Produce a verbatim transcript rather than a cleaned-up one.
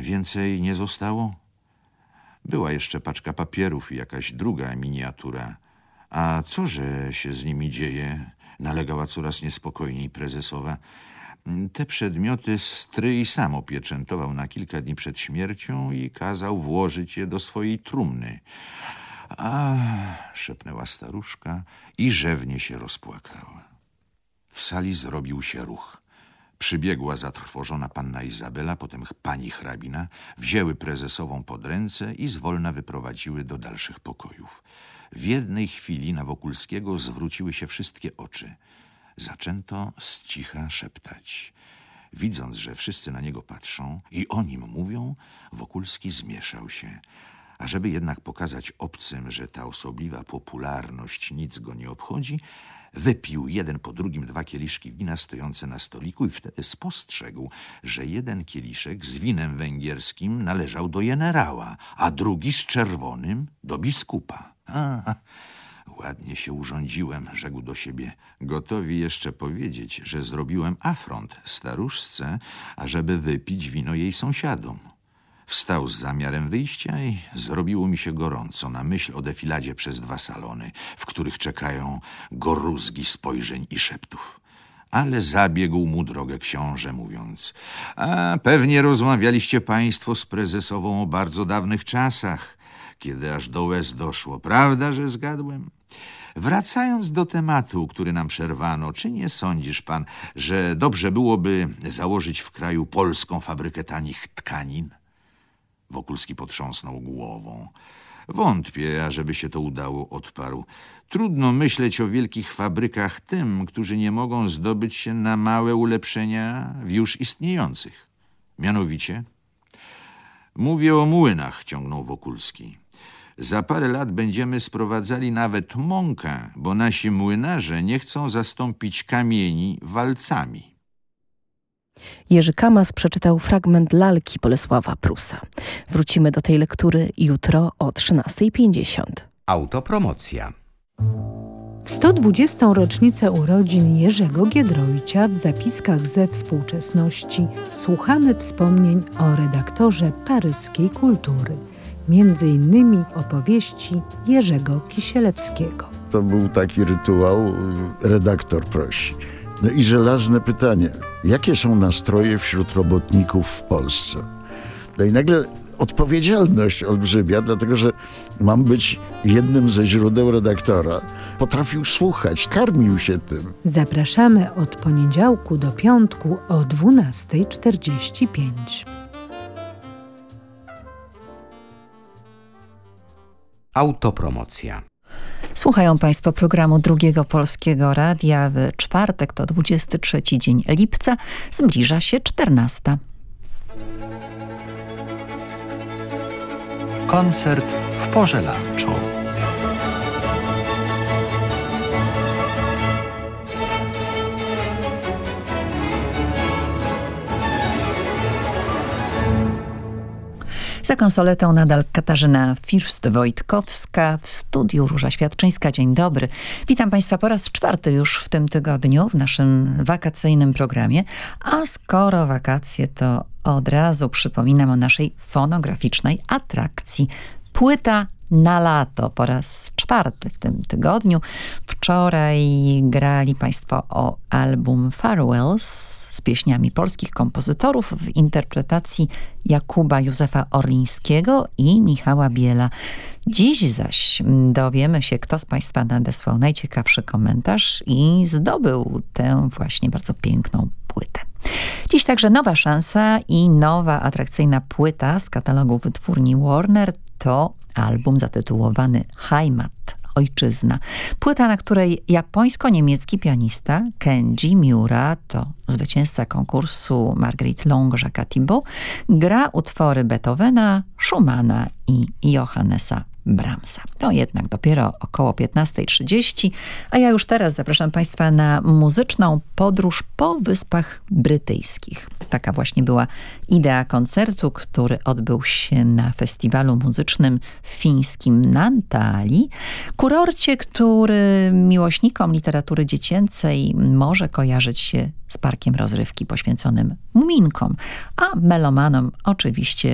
więcej nie zostało? Była jeszcze paczka papierów i jakaś druga miniatura. A co, że się z nimi dzieje? Nalegała coraz niespokojniej prezesowa. Te przedmioty stryj sam opieczętował na kilka dni przed śmiercią i kazał włożyć je do swojej trumny. A, szepnęła staruszka i rzewnie się rozpłakała. W sali zrobił się ruch. Przybiegła zatrwożona panna Izabela, potem pani hrabina, wzięły prezesową pod ręce i zwolna wyprowadziły do dalszych pokojów. W jednej chwili na Wokulskiego zwróciły się wszystkie oczy. Zaczęto z cicha szeptać. Widząc, że wszyscy na niego patrzą i o nim mówią, Wokulski zmieszał się. A żeby jednak pokazać obcym, że ta osobliwa popularność nic go nie obchodzi, wypił jeden po drugim dwa kieliszki wina stojące na stoliku i wtedy spostrzegł, że jeden kieliszek z winem węgierskim należał do jenerała, a drugi z czerwonym do biskupa. A, ładnie się urządziłem, rzekł do siebie. Gotowi jeszcze powiedzieć, że zrobiłem afront staruszce, ażeby wypić wino jej sąsiadom. Wstał z zamiarem wyjścia i zrobiło mi się gorąco na myśl o defiladzie przez dwa salony, w których czekają goruzgi spojrzeń i szeptów. Ale zabiegł mu drogę książę, mówiąc: a pewnie rozmawialiście państwo z prezesową o bardzo dawnych czasach, kiedy aż do łez doszło. Prawda, że zgadłem? Wracając do tematu, który nam przerwano, czy nie sądzisz pan, że dobrze byłoby założyć w kraju polską fabrykę tanich tkanin? Wokulski potrząsnął głową. Wątpię, ażeby się to udało, odparł. Trudno myśleć o wielkich fabrykach tym, którzy nie mogą zdobyć się na małe ulepszenia w już istniejących. Mianowicie? Mówię o młynach, ciągnął Wokulski. Za parę lat będziemy sprowadzali nawet mąkę, bo nasi młynarze nie chcą zastąpić kamieni walcami. Jerzy Kamas przeczytał fragment lalki Bolesława Prusa. Wrócimy do tej lektury jutro o trzynasta pięćdziesiąt. Autopromocja. W sto dwudziestą rocznicę urodzin Jerzego Giedroycia w zapiskach ze współczesności słuchamy wspomnień o redaktorze paryskiej kultury. Między innymi opowieści Jerzego Kisielewskiego. To był taki rytuał, redaktor prosi. No i żelazne pytanie, jakie są nastroje wśród robotników w Polsce? No i nagle odpowiedzialność olbrzymia, dlatego że mam być jednym ze źródeł redaktora. Potrafił słuchać, karmił się tym. Zapraszamy od poniedziałku do piątku o dwunasta czterdzieści pięć. Autopromocja. Słuchają Państwo programu Drugiego Polskiego Radia. W czwartek to dwudziesty trzeci dzień lipca. Zbliża się czternasta. Koncert w porze lunchu. Za konsoletą nadal Katarzyna First-Wojtkowska, w studiu Róża Świadczyńska. Dzień dobry. Witam Państwa po raz czwarty już w tym tygodniu w naszym wakacyjnym programie. A skoro wakacje, to od razu przypominam o naszej fonograficznej atrakcji. Płyta na lato po raz czwarty w tym tygodniu. Wczoraj grali Państwo o album Farewells z pieśniami polskich kompozytorów w interpretacji Jakuba Józefa Orlińskiego i Michała Biela. Dziś zaś dowiemy się, kto z Państwa nadesłał najciekawszy komentarz i zdobył tę właśnie bardzo piękną płytę. Dziś także nowa szansa i nowa atrakcyjna płyta z katalogu wytwórni Warner to album zatytułowany Heimat, Ojczyzna. Płyta, na której japońsko-niemiecki pianista Kenji Miura, to zwycięzca konkursu Marguerite Long Jacques'a Thibaud, gra utwory Beethovena, Schumana i Johannesa Brahmsa. To jednak dopiero około piętnasta trzydzieści, a ja już teraz zapraszam Państwa na muzyczną podróż po Wyspach Brytyjskich. Taka właśnie była idea koncertu, który odbył się na festiwalu muzycznym fińskim Naantali, kurorcie, który miłośnikom literatury dziecięcej może kojarzyć się z parkiem rozrywki poświęconym muminkom, a melomanom oczywiście